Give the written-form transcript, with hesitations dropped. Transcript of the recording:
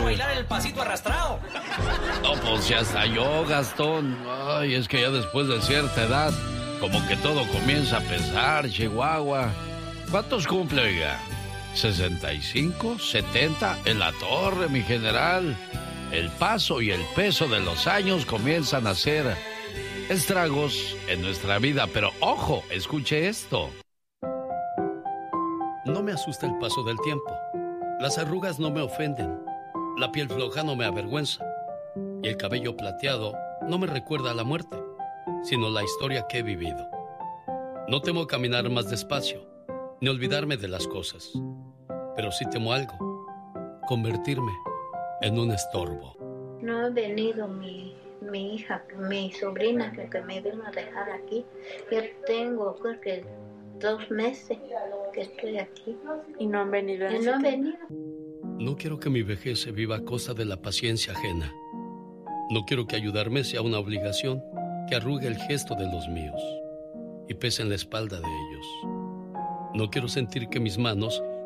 bailar el pasito arrastrado. No, pues ya hasta yo, Gastón. Ay, es que ya después de cierta edad, como que todo comienza a pesar, Chihuahua. ¿Cuántos cumple, oiga? ¿65? ¿70? En la torre, mi general. El paso y el peso de los años comienzan a hacer estragos en nuestra vida. Pero ojo, escuche esto. No me asusta el paso del tiempo. Las arrugas no me ofenden. La piel floja no me avergüenza. Y el cabello plateado no me recuerda a la muerte, sino la historia que he vivido. No temo caminar más despacio, ni olvidarme de las cosas. Pero sí temo algo: convertirme en un estorbo. No ha venido mi hija, mi sobrina que me vino a dejar aquí. Yo tengo, creo que 2 meses que estoy aquí. ¿Y no han venido? Y no han venido. No quiero que mi vejez se viva a costa de la paciencia ajena. No quiero que ayudarme sea una obligación que arrugue el gesto de los míos y pese en la espalda de ellos. No quiero sentir que mis manos